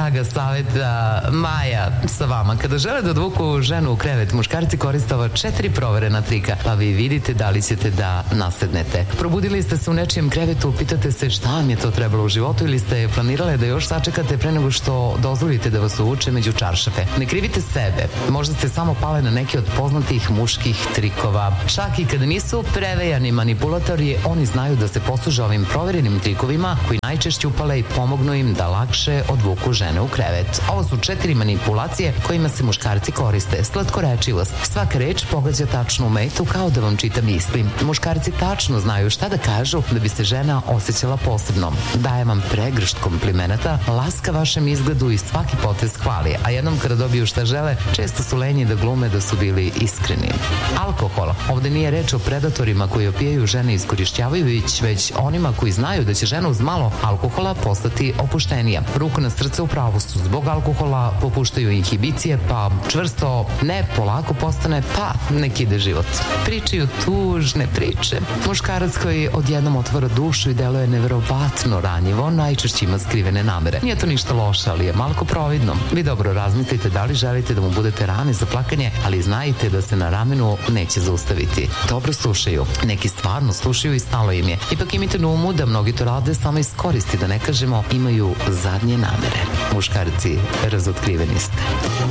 draga saveta, Maja sa vama. Kada žele da odvuku ženu u krevet, muškarci koriste ova 4 proverena trika, pa vi vidite da li ćete da nasednete. Probudili ste se u nečijem krevetu, pitate se šta vam je to trebalo u životu ili ste planirale da još sačekate pre nego što dozvolite da vas uvuče među čaršafe. Ne krivite sebe, možda ste samo pale na neki od poznatih muških trikova. Čak i kada nisu prevejani manipulatori, oni znaju da se posluže ovim proverenim trikovima koji najčešće upale i pomognu im da lakše odvuku žene u krevet. Ovo su 4 manipulacije kojima se muškarci koriste. Slatkorečivost. Svaka reč pogađa tačno u metu kao da vam čita misli. Muškarci tačno znaju šta da kažu da bi se žena osjećala posebno. Daje vam pregršt komplimenata, laska vašem izgledu i svaki potez hvali, a jednom kada dobiju šta žele, često su lenji da glume da su bili iskreni. Alkohol. Ovde nije reč o predatorima koji opijaju žene i iskorišćavaju, već onima koji znaju da će žena uz malo alkohola postati opuštenija. Ruku na srce, u pravu su. Zbog alkohola popuštaju inhibicije, pa čvrsto ne, polako postane, pa nek ide život. Pričaju tužne priče. Muškarac koji odjednom otvara dušu i deluje neverovatno ranjivo, najčešće ima skrivene namere. Nije to ništa loše, ali je malko providno. Vi dobro razmislite da li želite da mu budete rame za plakanje, ali znajte da se na ramenu neće zaustaviti. Dobro slušaju. Neki stvarno slušaju i stalo im je. Ipak imajte na umu da mnogi to rade samo iz koristi, da ne kažemo imaju zadnje namere. Muškarci, razotkriveni ste.